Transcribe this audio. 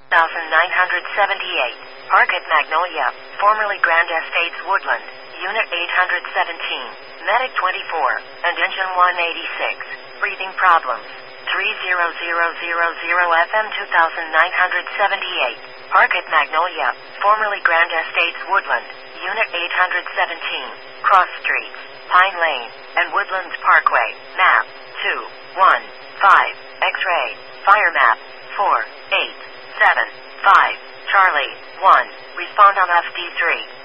1978. Park at Magnolia, formerly Grand Estates Woodland, Unit 817, Medic 24, and Engine 186. Breathing problems. 30000 FM 2978. Park at Magnolia, formerly Grand Estates Woodland, Unit 817, Cross Streets, Pine Lane, and Woodlands Parkway. Map 215, X-ray, Fire Map 4875, Charlie 1, respond on FD3.